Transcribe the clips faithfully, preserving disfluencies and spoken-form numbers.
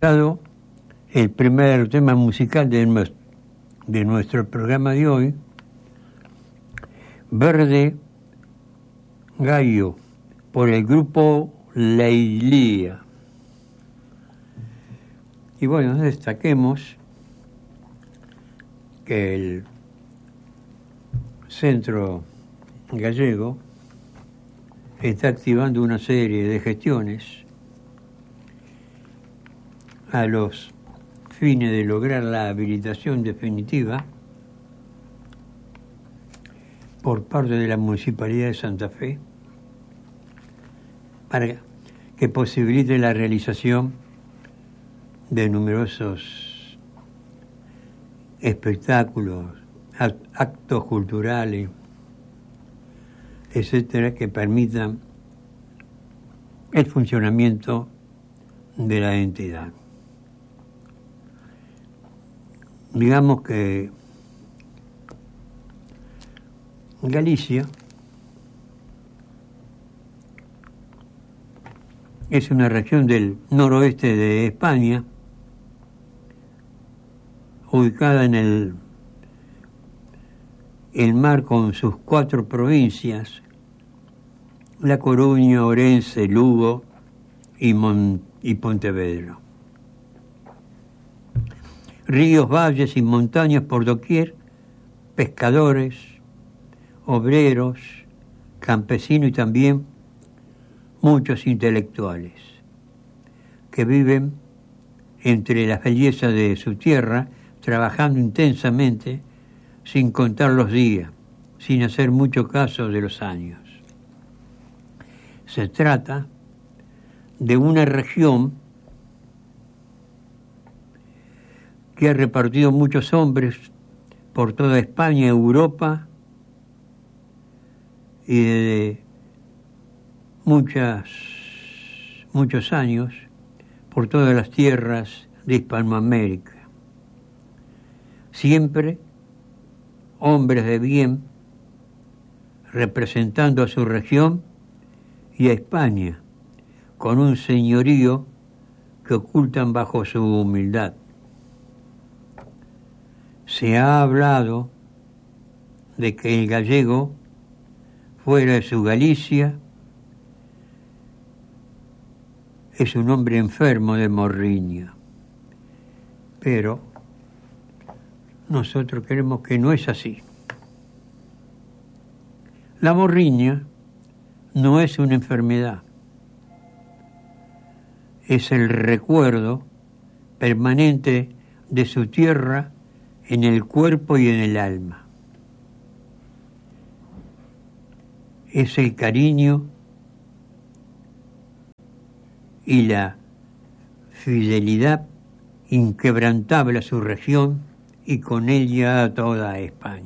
el primer tema musical de nuestro, de nuestro programa de hoy, Verde Gallo, por el grupo La Ilía. Y bueno, destaquemos que el Centro Gallego está activando una serie de gestiones a los fines de lograr la habilitación definitiva por parte de la Municipalidad de Santa Fe para que posibilite la realización de numerosos espectáculos, actos culturales, etcétera, que permitan el funcionamiento de la entidad. Digamos que Galicia es una región del noroeste de España, ubicada en el, el mar con sus cuatro provincias, La Coruña, Orense, Lugo y, Mon, y Pontevedra. Ríos, valles y montañas por doquier, pescadores, obreros, campesinos y también muchos intelectuales que viven entre las bellezas de su tierra, trabajando intensamente, sin contar los días, sin hacer mucho caso de los años. Se trata de una región que ha repartido muchos hombres por toda España, Europa, y desde muchas, muchos años por todas las tierras de Hispanoamérica. Siempre hombres de bien representando a su región y a España, con un señorío que ocultan bajo su humildad. Se ha hablado de que el gallego, fuera de su Galicia, es un hombre enfermo de morriña. Pero nosotros creemos que no es así. La morriña no es una enfermedad, es el recuerdo permanente de su tierra en el cuerpo y en el alma. Es el cariño y la fidelidad inquebrantable a su región y con ella a toda España.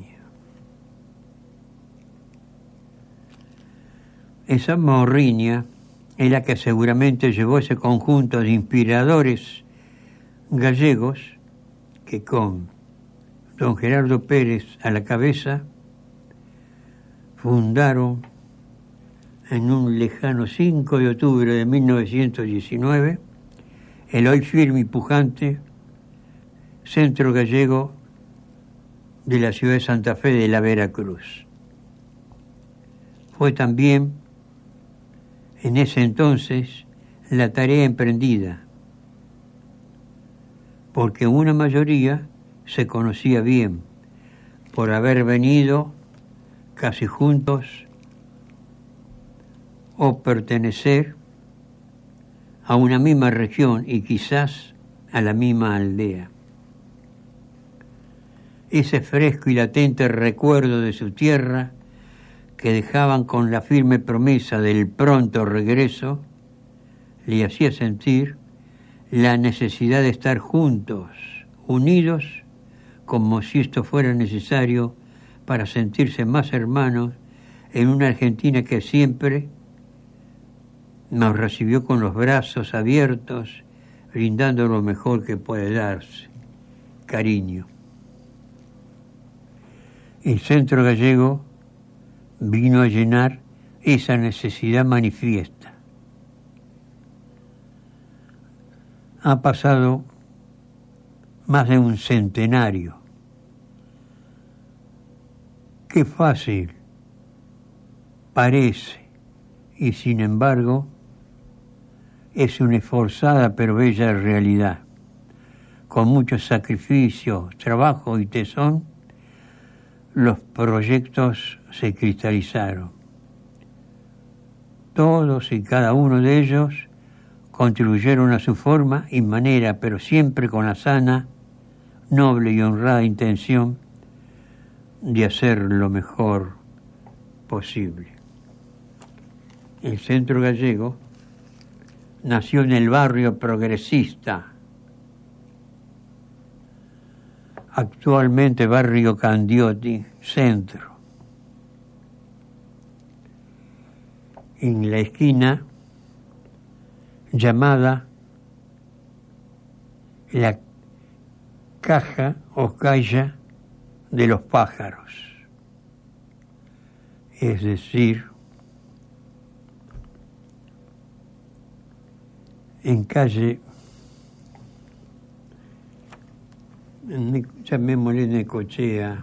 Esa morriña es la que seguramente llevó ese conjunto de inspiradores gallegos que con don Gerardo Pérez a la cabeza fundaron en un lejano cinco de octubre de mil novecientos diecinueve el hoy firme y pujante Centro Gallego de la ciudad de Santa Fe de la Veracruz. Fue también en ese entonces la tarea emprendida, porque una mayoría se conocía bien por haber venido casi juntos o pertenecer a una misma región y quizás a la misma aldea. Ese fresco y latente recuerdo de su tierra que dejaban con la firme promesa del pronto regreso le hacía sentir la necesidad de estar juntos, unidos, como si esto fuera necesario para sentirse más hermanos en una Argentina que siempre nos recibió con los brazos abiertos, brindando lo mejor que puede darse, cariño. El Centro Gallego vino a llenar esa necesidad manifiesta. Ha pasado más de un centenario. Qué fácil parece, y sin embargo es una esforzada pero bella realidad. Con mucho sacrificio, trabajo y tesón, los proyectos se cristalizaron. Todos y cada uno de ellos contribuyeron a su forma y manera, pero siempre con la sana, noble y honrada intención de hacer lo mejor posible. El Centro Gallego nació en el barrio progresista, actualmente barrio Candioti, centro, en la esquina llamada la Caja o Calla de los Pájaros, es decir, en calle, llamémosle Necochea,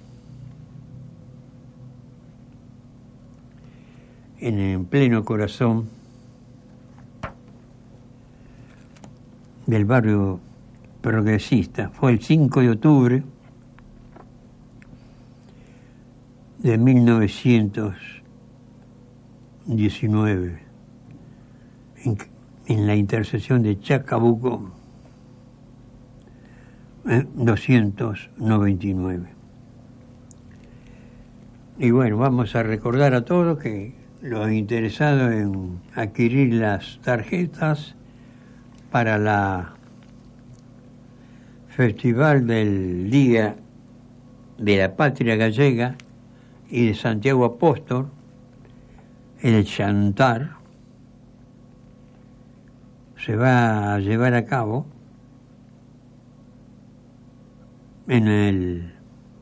en el pleno corazón del barrio progresista. Fue el cinco de octubre de mil novecientos diecinueve, en, en la intersección de Chacabuco eh, doscientos noventa y nueve. Y bueno, vamos a recordar a todos que los interesados en adquirir las tarjetas para la Festival del Día de la Patria Gallega y de Santiago Apóstol, el Chantar, se va a llevar a cabo en el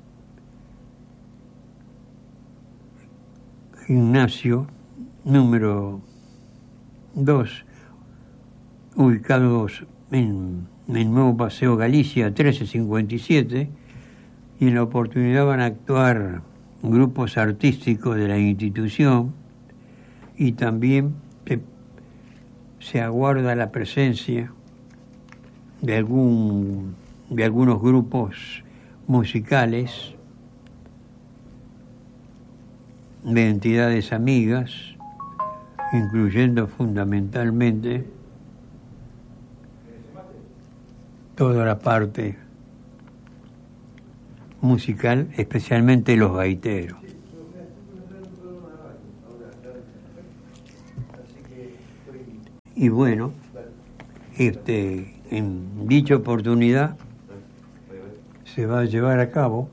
gimnasio número dos, ubicados en el nuevo Paseo Galicia trece cincuenta y siete, y en la oportunidad van a actuar grupos artísticos de la institución y también se, se aguarda la presencia de algún de algunos grupos musicales de entidades amigas, incluyendo fundamentalmente toda la parte musical, especialmente los gaiteros. Y bueno, este, en dicha oportunidad se va a llevar a cabo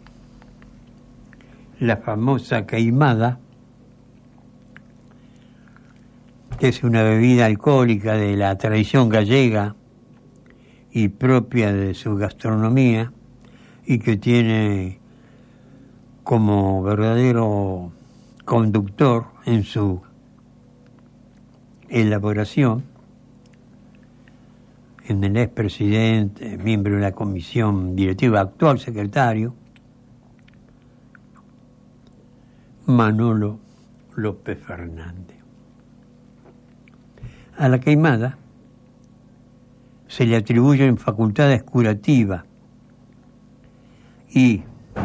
la famosa queimada, que es una bebida alcohólica de la tradición gallega y propia de su gastronomía, y que tiene como verdadero conductor en su elaboración en el expresidente, miembro de la comisión directiva, actual secretario, Manolo López Fernández. A la queimada se le atribuyen facultades curativas y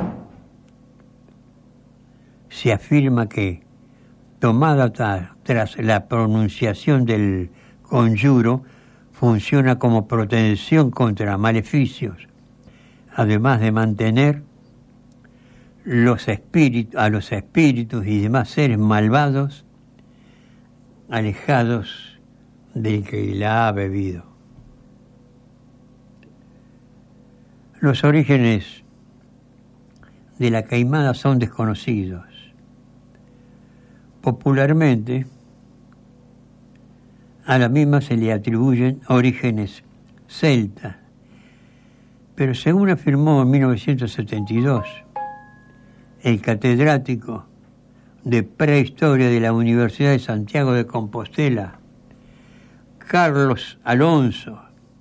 se afirma que, tomada ta, tras la pronunciación del conjuro, funciona como protección contra maleficios, además de mantener los espíritus, a los espíritus y demás seres malvados alejados del que la ha bebido. Los orígenes de la queimada son desconocidos. Popularmente, a la misma se le atribuyen orígenes celtas, pero según afirmó en mil novecientos setenta y dos el catedrático de Prehistoria de la Universidad de Santiago de Compostela, Carlos Alonso,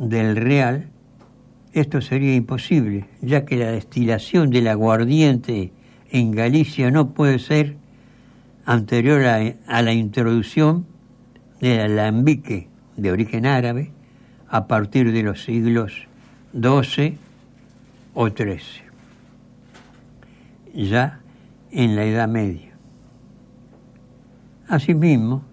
del Real, esto sería imposible, ya que la destilación del aguardiente en Galicia no puede ser anterior a, a la introducción del alambique de origen árabe a partir de los siglos doce o trece, ya en la Edad Media. Asimismo,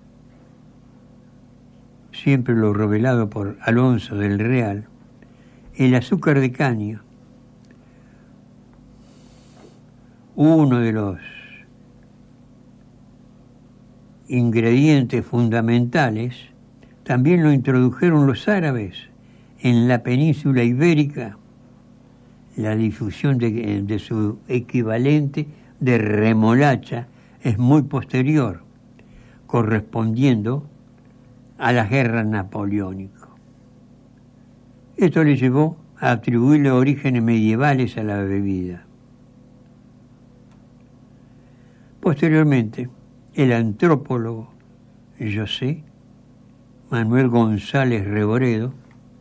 siempre lo revelado por Alonso del Real, el azúcar de caña, uno de los ingredientes fundamentales, también lo introdujeron los árabes en la península ibérica. La difusión de, de su equivalente de remolacha es muy posterior, correspondiendo a las guerras napoleónicas. Esto le llevó a atribuirle orígenes medievales a la bebida. Posteriormente, el antropólogo José Manuel González Reboredo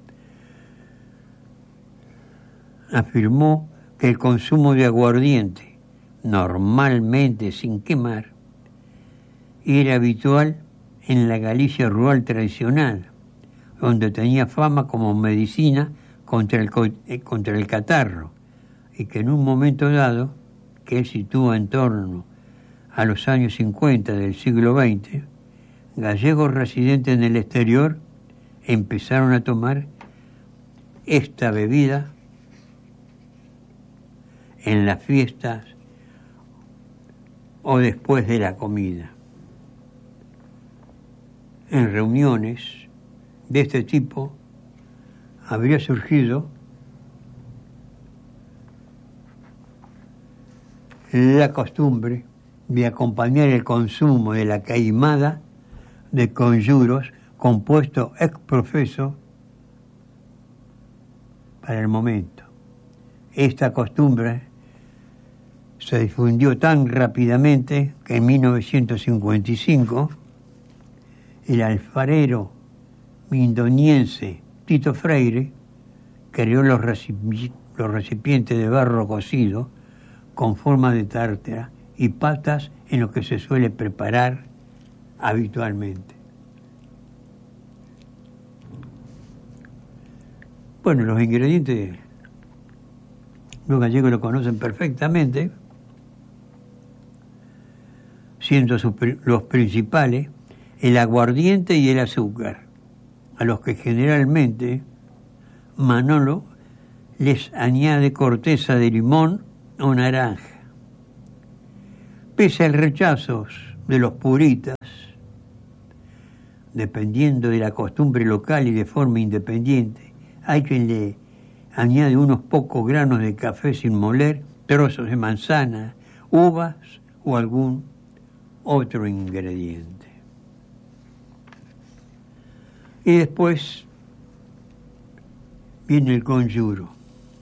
afirmó que el consumo de aguardiente, normalmente sin quemar, era habitual en la Galicia rural tradicional, donde tenía fama como medicina contra el, contra el catarro, y que en un momento dado, que él sitúa en torno a los años cincuenta del siglo veinte, gallegos residentes en el exterior empezaron a tomar esta bebida en las fiestas o después de la comida. En reuniones de este tipo habría surgido la costumbre de acompañar el consumo de la caimada de conjuros compuesto ex profeso para el momento. Esta costumbre se difundió tan rápidamente que en mil novecientos cincuenta y cinco el alfarero mindoniense Tito Freire creó los, recipi- los recipientes de barro cocido con forma de tártara y patas en lo que se suele preparar habitualmente. Bueno, los ingredientes los gallegos lo conocen perfectamente, siendo sus, los principales el aguardiente y el azúcar, a los que generalmente Manolo les añade corteza de limón o naranja. Pese al rechazo de los puritas, dependiendo de la costumbre local y de forma independiente, hay quien le añade unos pocos granos de café sin moler, trozos de manzana, uvas o algún otro ingrediente. Y después viene el conjuro.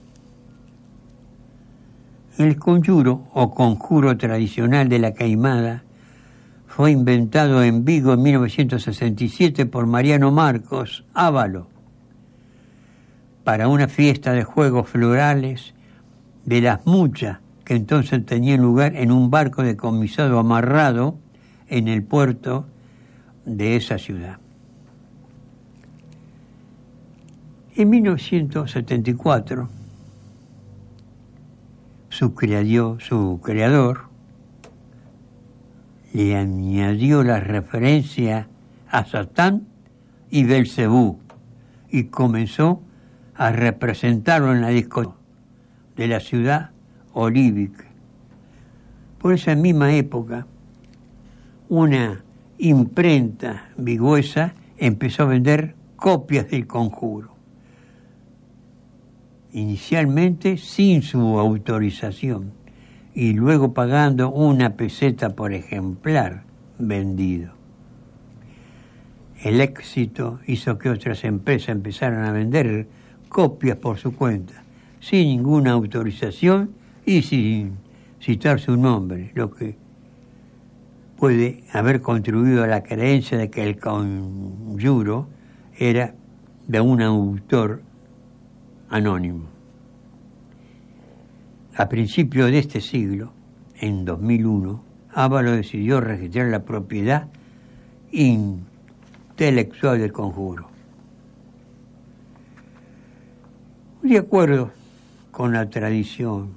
El conjuro o conjuro tradicional de la caimada fue inventado en Vigo en mil novecientos sesenta y siete por Mariano Marcos Ávalo para una fiesta de juegos florales de las muchas que entonces tenían lugar en un barco decomisado amarrado en el puerto de esa ciudad. En mil novecientos setenta y cuatro, su, creador, su creador le añadió la referencia a Satán y Belcebú y comenzó a representarlo en la discoteca de la ciudad olívica. Por esa misma época, una imprenta vigüesa empezó a vender copias del conjuro, inicialmente sin su autorización y luego pagando una peseta por ejemplar vendido. El éxito hizo que otras empresas empezaran a vender copias por su cuenta, sin ninguna autorización y sin citar su nombre, lo que puede haber contribuido a la creencia de que el conjuro era de un autor anónimo. A principios de este siglo, en dos mil uno, Ávalo decidió registrar la propiedad intelectual del conjuro. De acuerdo con la tradición,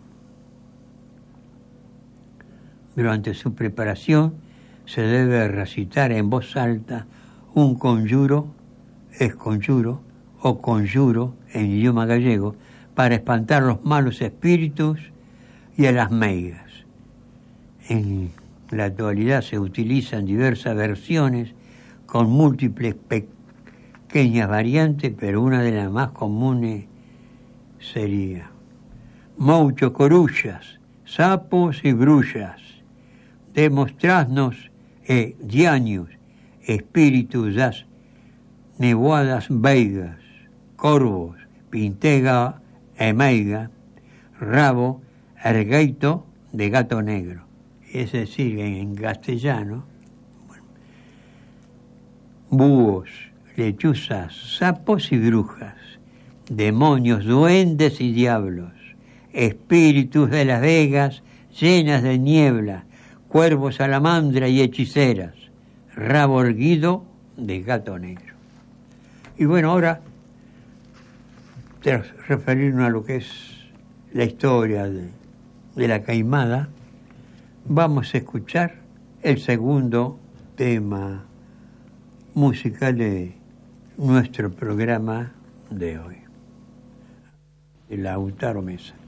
durante su preparación se debe recitar en voz alta un conjuro, esconjuro o conjuro en idioma gallego para espantar los malos espíritus y a las meigas. En la actualidad se utilizan diversas versiones con múltiples pequeñas variantes, pero una de las más comunes sería: Moucho corullas, sapos y brullas, demostradnos e diaños, espíritus das nevoadas veigas, corvos, pintega e meiga, rabo ergueito de gato negro. Es decir, en castellano, bueno, búhos, lechuzas, sapos y brujas, demonios, duendes y diablos, espíritus de las vegas llenas de niebla, cuervos, salamandra y hechiceras, rabo erguido de gato negro. Y bueno, ahora, tras referirnos a lo que es la historia de, de la Caimada, vamos a escuchar el segundo tema musical de nuestro programa de hoy, el Lautaro Mesa.